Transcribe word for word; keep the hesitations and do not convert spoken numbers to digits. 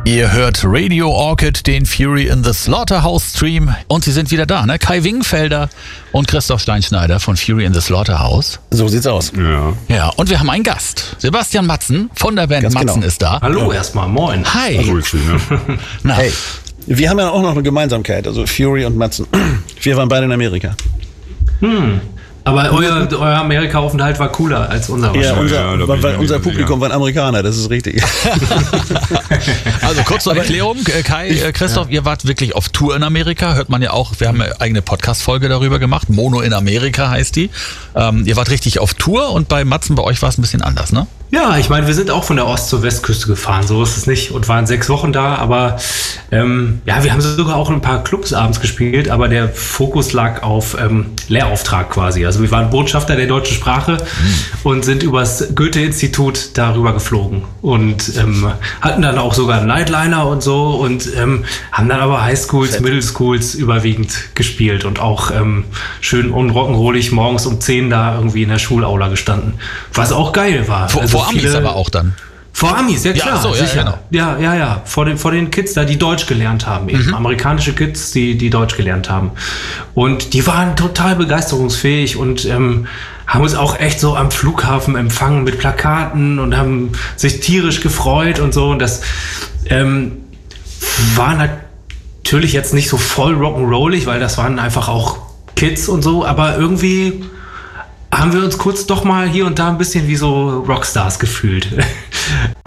Ihr hört Radio Orchid, den Fury in the Slaughterhouse Stream. Und sie sind wieder da, ne? Kai Wingenfelder und Christoph Steinschneider von Fury in the Slaughterhouse. So sieht's aus. Ja. Ja, und wir haben einen Gast. Sebastian Matzen von der Band Ganz Matzen genau. ist da. Hallo erstmal, moin. Hi. Grüezi, ne? Na, Hey, wir haben ja auch noch eine Gemeinsamkeit, also Fury und Matzen. Wir waren beide in Amerika. Hm. Aber euer, euer Amerika-Aufenthalt war cooler als unser. Ja, wahrscheinlich. unser, ja, da bin weil, ich weil mir unser nicht Publikum sicher. waren Amerikaner, das ist richtig. Also kurz zur Erklärung, äh, Kai, äh, Christoph, ihr wart wirklich auf Tour in Amerika, hört man ja auch, wir haben eine eigene Podcast-Folge darüber gemacht, Mono in Amerika heißt die. Ähm, ihr wart richtig auf Tour und bei Matzen, bei euch war es ein bisschen anders, ne? Ja, ich meine, wir sind auch von der Ost- zur Westküste gefahren, so ist es nicht, und waren sechs Wochen da, aber ähm, ja, wir haben sogar auch in ein paar Clubs abends gespielt, aber der Fokus lag auf ähm, Lehrauftrag quasi. Also wir waren Botschafter der deutschen Sprache mhm. und sind übers Goethe-Institut darüber geflogen und ähm, hatten dann auch sogar einen Nightliner und so und ähm, haben dann aber Highschools, Fett. Middle Schools überwiegend gespielt und auch ähm, schön unrock'n'rollig morgens um zehn da irgendwie in der Schulaula gestanden, was auch geil war. Vor, Also vor Amis viele, aber auch dann. Vor Amis, ja klar, Ja, so, ja, sicher. genau. Ja, ja, ja. Vor den, vor den Kids da, die Deutsch gelernt haben. Eben. Mhm. Amerikanische Kids, die, die Deutsch gelernt haben. Und die waren total begeisterungsfähig und ähm, haben uns auch echt so am Flughafen empfangen mit Plakaten und haben sich tierisch gefreut und so. Und das ähm, war natürlich jetzt nicht so voll rock'n'rollig, weil das waren einfach auch Kids und so, aber irgendwie haben wir uns kurz doch mal hier und da ein bisschen wie so Rockstars gefühlt.